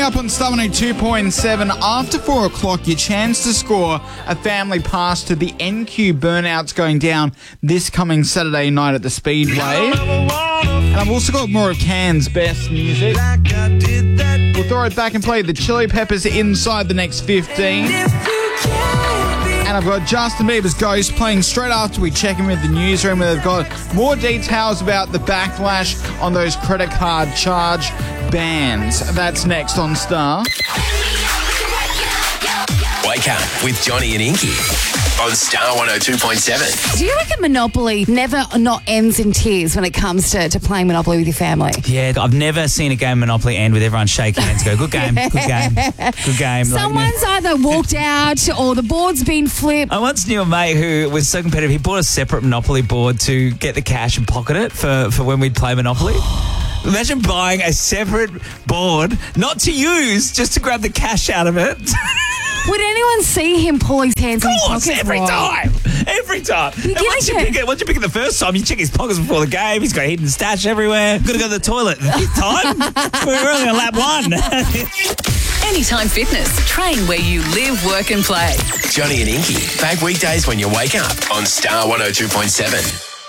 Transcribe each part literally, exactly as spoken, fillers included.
up on Star one oh two point seven, after four o'clock, your chance to score a family pass to the N Q Burnouts going down this coming Saturday night at the Speedway. And I've also got more of Cairns' best music. We'll throw it back and play the Chili Peppers inside the next fifteen. And I've got Justin Bieber's Ghost playing straight after we check in with the newsroom, where they've got more details about the backlash on those credit card charge bans. That's next on Star. Wake up with Johnny and Inky on Star one oh two point seven. Do you reckon Monopoly never not ends in tears when it comes to, to playing Monopoly with your family? Yeah, I've never seen a game of Monopoly end with everyone shaking hands and go, good game, good game, good game. Someone's like, either walked out or the board's been flipped. I once knew a mate who was so competitive, he bought a separate Monopoly board to get the cash and pocket it for, for when we'd play Monopoly. Imagine buying a separate board, not to use, just to grab the cash out of it. Would anyone see him pull his hands in his Of course, pockets? every Roy? time. Every time. You're And once, you gonna pick it, once you pick it the first time, you check his pockets before the game. He's got hidden stash everywhere. Got to go to the toilet. The fifth time? We're only on lap one. Anytime Fitness. Train where you live, work and play. Johnny and Inky, back weekdays when you wake up on Star one oh two point seven.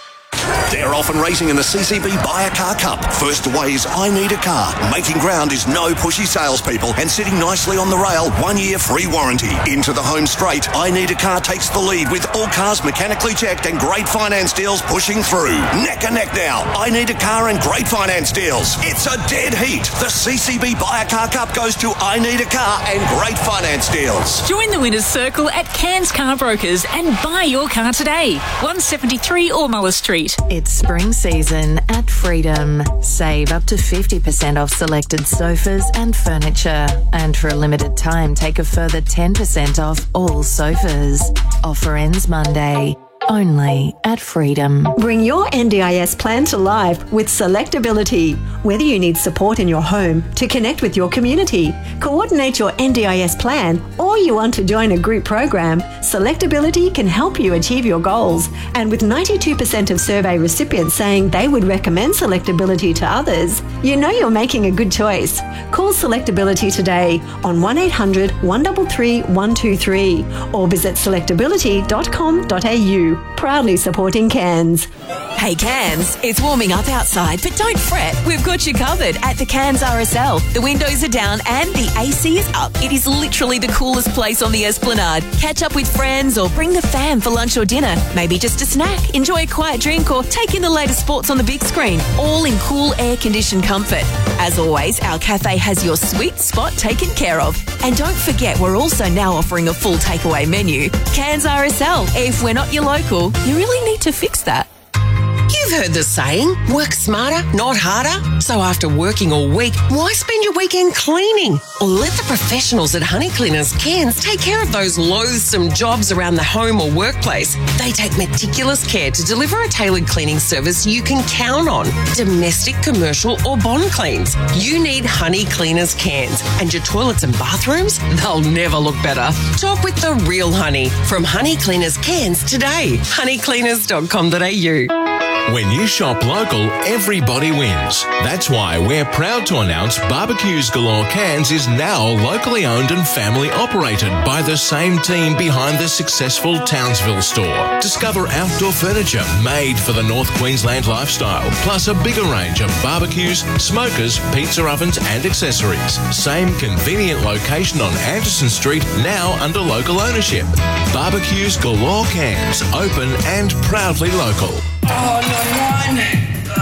They're off and racing in the C C B Buy a Car Cup. First away is I Need a Car. Making ground is no pushy salespeople and sitting nicely on the rail, one year free warranty. Into the home straight, I Need a Car takes the lead with all cars mechanically checked and great finance deals pushing through. Neck and neck now, I Need a Car and great finance deals. It's a dead heat. The C C B Buy a Car Cup goes to I Need a Car and great finance deals. Join the winner's circle at Cairns Car Brokers and buy your car today. one seventy-three Ormula Street. It's spring season at Freedom. Save up to fifty percent off selected sofas and furniture. And for a limited time, take a further ten percent off all sofas. Offer ends Monday. Only at Freedom. Bring your N D I S plan to life with Selectability. Whether you need support in your home to connect with your community, coordinate your N D I S plan, or you want to join a group program, Selectability can help you achieve your goals. And with ninety-two percent of survey recipients saying they would recommend Selectability to others, you know you're making a good choice. Call Selectability today on one eight hundred, one three three, one two three or visit selectability dot com dot a u. Proudly supporting Cairns. Hey Cairns, it's warming up outside, but don't fret, we've got you covered at the Cairns R S L. The windows are down and the A C is up. It is literally the coolest place on the Esplanade. Catch up with friends or bring the fam for lunch or dinner. Maybe just a snack, enjoy a quiet drink or take in the latest sports on the big screen, all in cool air-conditioned comfort. As always, our cafe has your sweet spot taken care of. And don't forget, we're also now offering a full takeaway menu. Cairns R S L. If we're not your local, you really need to fix that. You've heard the saying, work smarter, not harder. So after working all week, why spend your weekend cleaning? Or let the professionals at Honey Cleaners Cairns take care of those loathsome jobs around the home or workplace. They take meticulous care to deliver a tailored cleaning service you can count on. Domestic, commercial or bond cleans. You need Honey Cleaners Cairns. And your toilets and bathrooms, they'll never look better. Talk with the real honey from Honey Cleaners Cairns today. honey cleaners dot com dot a u. When you shop local, everybody wins. That's why we're proud to announce Barbecues Galore Cairns is now locally owned and family operated by the same team behind the successful Townsville store. Discover outdoor furniture made for the North Queensland lifestyle, plus a bigger range of barbecues, smokers, pizza ovens and accessories. Same convenient location on Anderson Street, now under local ownership. Barbecues Galore Cairns, open and proudly local. Oh, not one.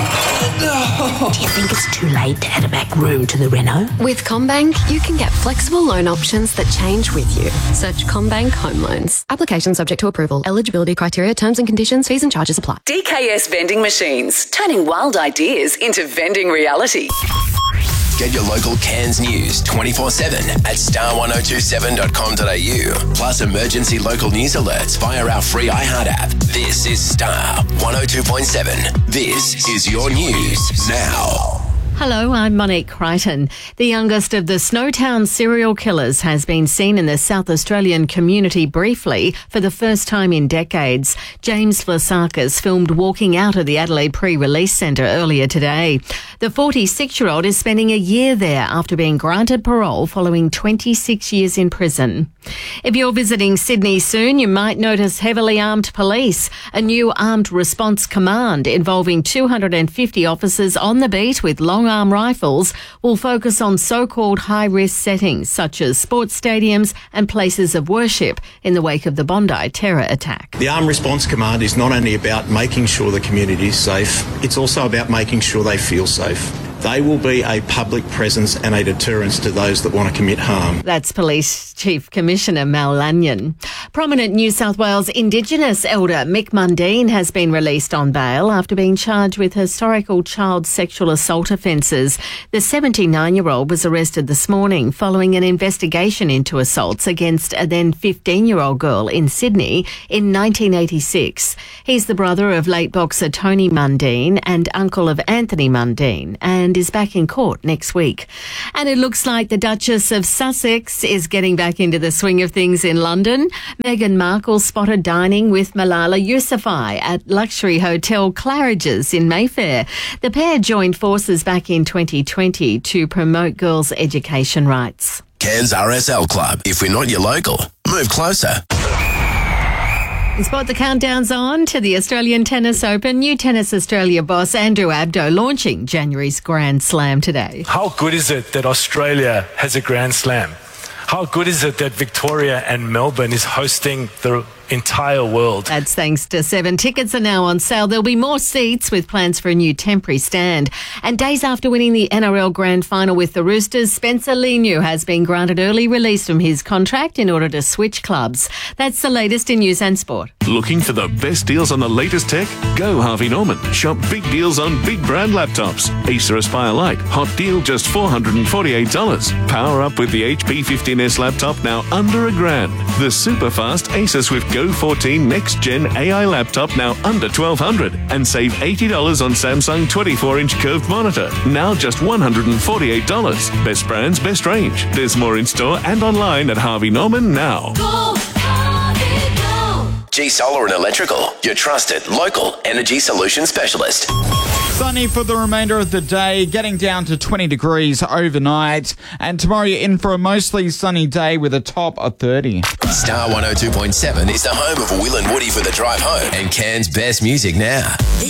Oh, Do you think it's too late to add a back room to the reno? With CommBank, you can get flexible loan options that change with you. Search CommBank Home Loans. Application subject to approval. Eligibility criteria, terms and conditions, fees and charges apply. D K S Vending Machines, turning wild ideas into vending reality. Get your local Cairns news twenty-four seven at star one oh two seven dot com dot a u. Plus emergency local news alerts via our free iHeart app. This is Star one oh two point seven. This is your news now. Hello, I'm Monique Crichton. The youngest of the Snowtown serial killers has been seen in the South Australian community briefly for the first time in decades. James Vlasakis filmed walking out of the Adelaide Pre-Release Centre earlier today. The forty-six-year-old is spending a year there after being granted parole following twenty-six years in prison. If you're visiting Sydney soon, you might notice heavily armed police. A new armed response command involving two hundred fifty officers on the beat with long arm rifles will focus on so-called high-risk settings such as sports stadiums and places of worship in the wake of the Bondi terror attack. The Armed Response Command is not only about making sure the community is safe, it's also about making sure they feel safe. They will be a public presence and a deterrence to those that want to commit harm. That's Police Chief Commissioner Mal Lanyon. Prominent New South Wales Indigenous elder Mick Mundine has been released on bail after being charged with historical child sexual assault offences. The seventy-nine-year-old was arrested this morning following an investigation into assaults against a then fifteen-year-old girl in Sydney in nineteen eighty-six. He's the brother of late boxer Tony Mundine and uncle of Anthony Mundine, and is back in court next week. And it looks like the Duchess of Sussex is getting back into the swing of things in London. Meghan Markle spotted dining with Malala Yousafzai at luxury hotel Claridge's in Mayfair. The pair joined forces back in twenty twenty to promote girls' education rights. Cairns R S L Club. If we're not your local, move closer. Spot the countdowns on to the Australian Tennis Open. New Tennis Australia boss Andrew Abdo launching January's Grand Slam today. How good is it that Australia has a Grand Slam? How good is it that Victoria and Melbourne is hosting the entire world? That's thanks to Seven. Tickets are now on sale. There'll be more seats with plans for a new temporary stand. And days after winning the N R L Grand Final with the Roosters, Spencer Leniu has been granted early release from his contract in order to switch clubs. That's the latest in news and sport. Looking for the best deals on the latest tech? Go Harvey Norman. Shop big deals on big brand laptops. Acer Aspire Lite, hot deal just four hundred forty-eight dollars. Power up with the H P fifteen S laptop now under a grand. The super fast Acer Swift Go fourteen Next Gen A I laptop now under twelve hundred dollars. And save eighty dollars on Samsung twenty-four inch curved monitor, now just one hundred forty-eight dollars. Best brands, best range. There's more in store and online at Harvey Norman now. G Solar and Electrical, your trusted local energy solution specialist. Sunny for the remainder of the day, getting down to twenty degrees overnight. And tomorrow you're in for a mostly sunny day with a top of thirty. Star one oh two point seven is the home of Will and Woody for the drive home and Cairns' best music now.